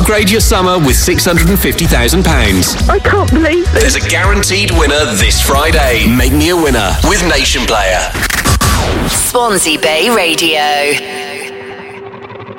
Upgrade your summer with £650,000. I can't believe this. There's a guaranteed winner this Friday. Make me a winner with Nation Player. Swansea Bay Radio.